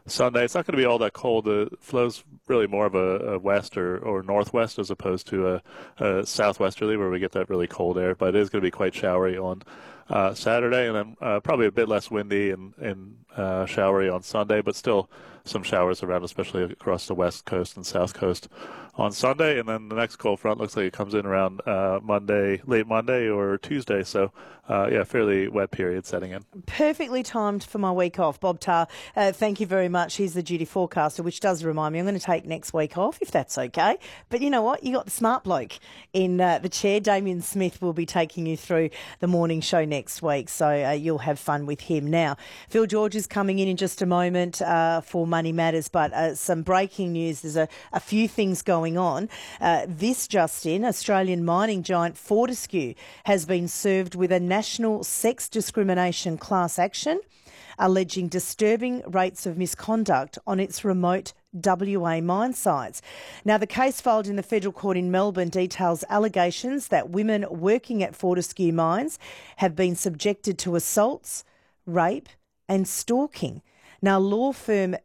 Sunday. It's not going to be all that cold. The flow's really more of a west or northwest as opposed to a southwesterly where we get that really cold air. But it is going to be quite showery on Saturday, and then probably a bit less windy and showery on Sunday, but still some showers around, especially across the west coast and south coast on Sunday. And then the next cold front looks like it comes in around late Monday or Tuesday. So, fairly wet period setting in. Perfectly timed for my week off. Bob Tarr, thank you very much. He's the duty forecaster, which does remind me I'm going to take next week off, if that's okay. But you know what? You got the smart bloke in the chair. Damien Smith will be taking you through the morning show next week, so you'll have fun with him. Now, Phil George is coming in just a moment for Money Matters, but some breaking news. There's a few things going on. This just in, Australian mining giant Fortescue has been served with a national sex discrimination class action alleging disturbing rates of misconduct on its remote WA mine sites. Now, the case filed in the federal court in Melbourne details allegations that women working at Fortescue mines have been subjected to assaults, rape and stalking. Now, law firm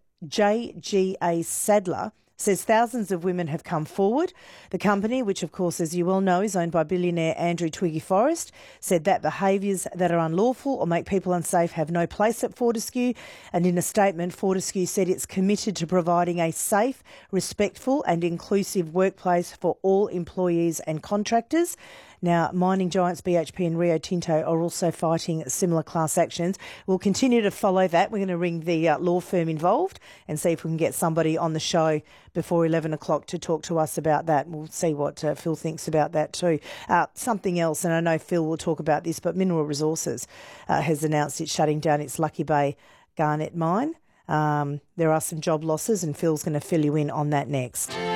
JGA Sadler says thousands of women have come forward. The company, which of course, as you well know, is owned by billionaire Andrew Twiggy Forrest, said that behaviours that are unlawful or make people unsafe have no place at Fortescue. And in a statement, Fortescue said it's committed to providing a safe, respectful and inclusive workplace for all employees and contractors. Now, mining giants BHP and Rio Tinto are also fighting similar class actions. We'll continue to follow that. We're going to ring the law firm involved and see if we can get somebody on the show before 11 o'clock to talk to us about that. We'll see what Phil thinks about that too. Something else, and I know Phil will talk about this, but Mineral Resources has announced it's shutting down its Lucky Bay garnet mine. There are some job losses and Phil's going to fill you in on that next.